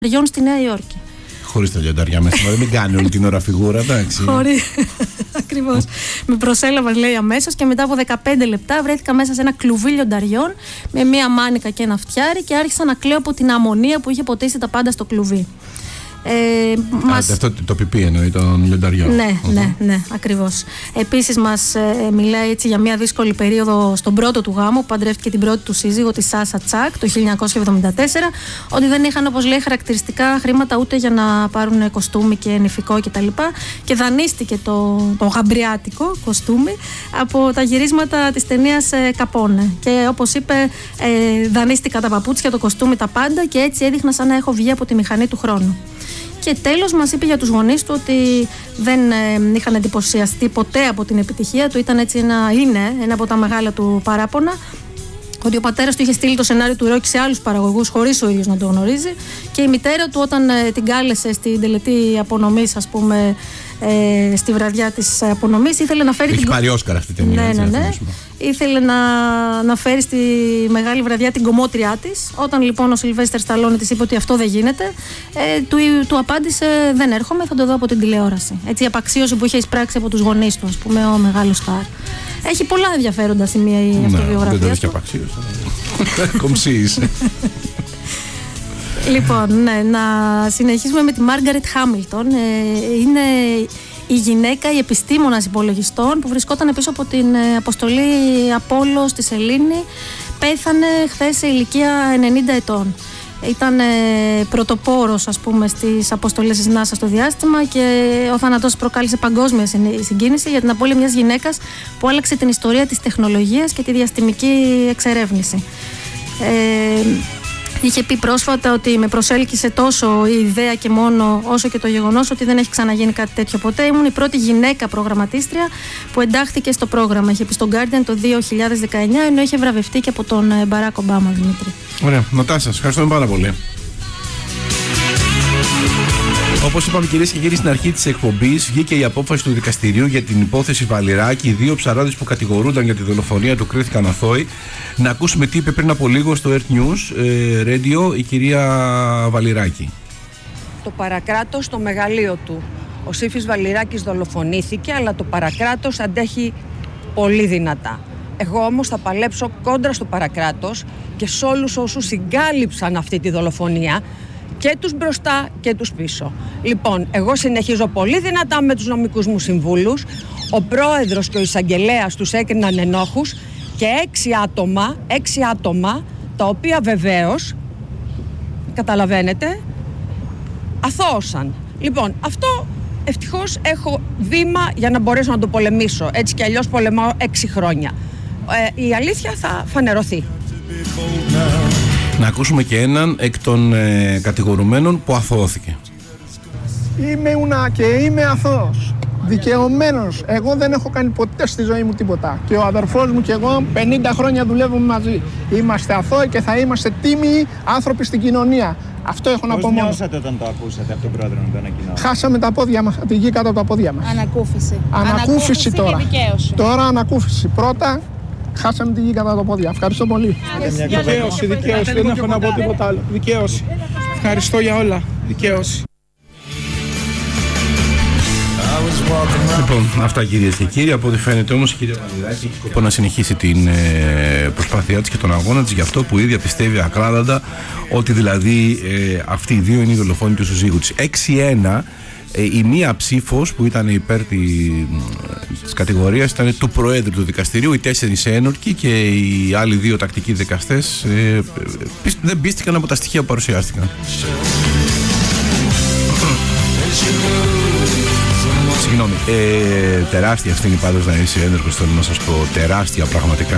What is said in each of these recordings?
λιονταριών στη Νέα Υόρκη. Χωρίς τα λιονταριά μέσα, δεν κάνει όλη την ώρα φιγούρα, εντάξει. Χωρίς. Ακριβώς. Με προσέλαβαν, λέει, αμέσως και μετά από 15 λεπτά βρέθηκα μέσα σε ένα κλουβί λιονταριών με μία μάνικα και ένα φτιάρι και άρχισα να κλαίω από την αμμονία που είχε ποτίσει τα πάντα στο κλουβί. Αυτό το πιπί εννοεί των λιονταριών. Ναι, ακριβώς. Επίσης μας μιλάει έτσι για μια δύσκολη περίοδο στον πρώτο του γάμο που παντρεύτηκε την πρώτη του σύζυγο, τη Σάσα Τσακ, το 1974, ότι δεν είχαν, όπως λέει, χαρακτηριστικά χρήματα ούτε για να πάρουν κοστούμι και νηφικό κτλ. Και δανείστηκε το γαμπριάτικο κοστούμι από τα γυρίσματα της ταινίας Καπόνε. Και όπως είπε, δανείστηκα τα παπούτσια, το κοστούμι, τα πάντα και έτσι έδειχνα σαν να έχω βγει από τη μηχανή του χρόνου. Και τέλος μας είπε για τους γονείς του ότι δεν είχαν εντυπωσιαστεί ποτέ από την επιτυχία του. Ήταν έτσι ένα από τα μεγάλα του παράπονα. Ότι ο πατέρας του είχε στείλει το σενάριο του Ρόκι σε άλλους παραγωγούς χωρίς ο ίδιος να το γνωρίζει. Και η μητέρα του, όταν την κάλεσε στην τελετή απονομής, ας πούμε, στη βραδιά της απονομής, ήθελε να φέρει. Έχει πάρει Όσκαρ αυτή την ταινία. Ναι. Ήθελε να φέρει στη μεγάλη βραδιά την κομμότριά της. Όταν λοιπόν ο Σιλβέστερ Σταλόνι της είπε ότι αυτό δεν γίνεται, του απάντησε: δεν έρχομαι, θα το δω από την τηλεόραση. Έτσι, η απαξίωση που είχε εισπράξει από τους γονείς του, ας πούμε, ο μεγάλος Σταρ. Έχει πολλά ενδιαφέροντα σημεία η αυτοβιογραφία. Δεν το έχει απαξίωση. Κομψή είσαι. Λοιπόν, ναι, να συνεχίσουμε με τη Μάργαρετ Χάμιλτον. Είναι η γυναίκα, η επιστήμονας υπολογιστών που βρισκόταν πίσω από την αποστολή Απόλλω στη Σελήνη. Πέθανε χθες σε ηλικία 90 ετών. Ήταν πρωτοπόρος, ας πούμε, στις αποστολές της NASA στο διάστημα και ο θάνατος προκάλεσε παγκόσμια συγκίνηση για την απώλεια μιας γυναίκας που άλλαξε την ιστορία της τεχνολογίας και τη διαστημική εξερεύνηση. Είχε πει πρόσφατα ότι με προσέλκυσε τόσο η ιδέα και μόνο όσο και το γεγονός ότι δεν έχει ξαναγίνει κάτι τέτοιο ποτέ. Ήμουν η πρώτη γυναίκα προγραμματίστρια που εντάχθηκε στο πρόγραμμα. Είχε πει στον Guardian το 2019, ενώ είχε βραβευτεί και από τον Μπαράκ Ομπάμα, Δημήτρη. Ωραία, Νατάσα, σας ευχαριστούμε πάρα πολύ. Όπως είπαμε, κυρίες και κύριοι, στην αρχή της εκπομπής βγήκε η απόφαση του δικαστηρίου για την υπόθεση Βαλιράκη. Οι δύο ψαράδες που κατηγορούνταν για τη δολοφονία του κρίθηκαν αθώοι. Να ακούσουμε τι είπε πριν από λίγο στο Earth News Radio η κυρία Βαλιράκη. Το παρακράτος στο μεγαλείο του. Ο Σύφης Βαλιράκης δολοφονήθηκε, αλλά το παρακράτος αντέχει πολύ δυνατά. Εγώ όμως θα παλέψω κόντρα στο παρακράτος και σε όλους όσους συγκάλυψαν αυτή τη δολοφονία, και τους μπροστά και τους πίσω. Λοιπόν, εγώ συνεχίζω πολύ δυνατά με τους νομικούς μου συμβούλους. Ο πρόεδρος και ο εισαγγελέας τους έκριναν ενόχους και 6 άτομα, τα οποία βεβαίως, καταλαβαίνετε, αθώωσαν. Λοιπόν, αυτό ευτυχώς έχω βήμα για να μπορέσω να το πολεμήσω. Έτσι κι αλλιώς πολεμάω 6 χρόνια. Η αλήθεια θα φανερωθεί. Να ακούσουμε και έναν εκ των κατηγορουμένων που αθώθηκε. Είμαι αθώος. Δικαιωμένος. Εγώ δεν έχω κάνει ποτέ στη ζωή μου τίποτα. Και ο αδερφός μου και εγώ 50 χρόνια δουλεύουμε μαζί. Είμαστε αθώοι και θα είμαστε τίμιοι άνθρωποι στην κοινωνία. Αυτό έχω να πω μόνο. Πώς νιώσατε όταν το ακούσατε από τον πρόεδρο να το ανακοινώσει? Χάσαμε τα πόδια μας, τη γη κάτω από τα πόδια μας. Ανακούφιση τώρα. Τώρα ανακούφιση. Πρώτα χάσαμε τη γη κατά τα πόδια. Ευχαριστώ πολύ. Δικαίωση. Δεν έχω να πω τίποτα άλλο. Δικαίωση. Ευχαριστώ για όλα. Δικαίωση. Λοιπόν, αυτά κυρίες και κύριοι. Από ό,τι φαίνεται όμως η κυρία Βαλιράκη έχει σκοπό να συνεχίσει την προσπάθειά της και τον αγώνα της για αυτό που η ίδια πιστεύει ακράδαντα, ότι δηλαδή αυτοί οι δύο είναι οι δολοφόνοι του συζύγου της. 6-1. Η μία ψήφος που ήταν υπέρ της κατηγορίας ήταν του Προέδρου του Δικαστηρίου, οι 4 ένορκοι και οι άλλοι 2 τακτικοί δικαστές δεν πίστηκαν από τα στοιχεία που παρουσιάστηκαν. Συγγνώμη, τεράστια ευθύνη πάντως να είσαι ένεργος, θέλω να σας πω, τεράστια πραγματικά.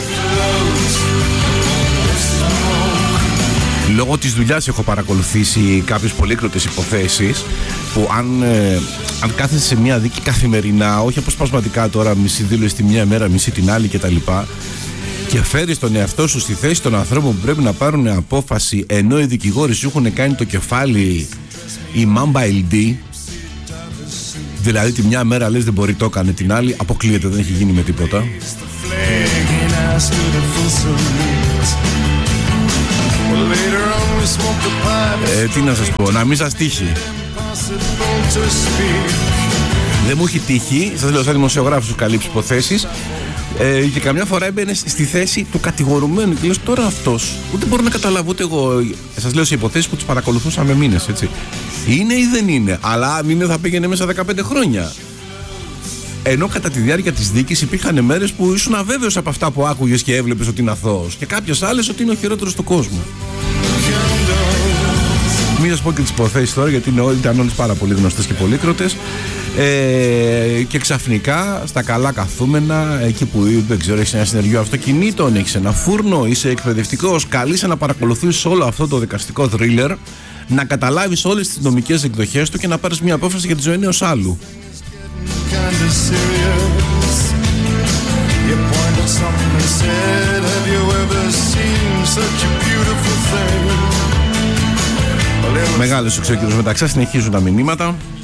Λόγω της δουλειάς έχω παρακολουθήσει κάποιες πολύκροτες υποθέσεις που αν κάθεσαι σε μια δίκη καθημερινά, όχι αποσπασματικά τώρα μισή δήλωση τη μια μέρα, μισή την άλλη κτλ, και φέρεις τον εαυτό σου στη θέση των ανθρώπων που πρέπει να πάρουν απόφαση, ενώ οι δικηγόροι σου έχουν κάνει το κεφάλι η Mamba LD, δηλαδή τη μια μέρα λες δεν μπορεί, το έκανε, την άλλη αποκλείεται, δεν έχει γίνει με τίποτα. Τι να σας πω, να μην σας τύχει. Δεν μου έχει τύχει, σας λέω σαν δημοσιογράφος σου καλύψει υποθέσεις, και καμιά φορά έμπαινε στη θέση του κατηγορουμένου και λες τώρα αυτός, ούτε μπορώ να καταλάβω ούτε εγώ, σας λέω σε υποθέσεις που τους παρακολουθούσαμε μήνες, έτσι. Είναι ή δεν είναι, αλλά αν είναι θα πήγαινε μέσα 15 χρόνια. Ενώ κατά τη διάρκεια της δίκης υπήρχαν μέρες που ήσουν αβέβαιος από αυτά που άκουγες και έβλεπες ότι είναι αθώος, και κάποιες άλλες ότι είναι ο χειρότερος του κόσμου. Μην σας πω και τις υποθέσεις τώρα, γιατί ήταν όλες πάρα πολύ γνωστές και πολύκροτες. Και ξαφνικά στα καλά καθούμενα, εκεί που δεν ξέρω, έχεις ένα συνεργείο αυτοκινήτων, έχεις ένα φούρνο, είσαι εκπαιδευτικός, καλείσαι να παρακολουθείς όλο αυτό το δικαστικό θρίλερ, να καταλάβεις όλες τις νομικές εκδοχές του και να πάρεις μια απόφαση για τη ζωή ενός άλλου. Μεγάλος ο Μεταξά, συνεχίζουν τα μηνύματα.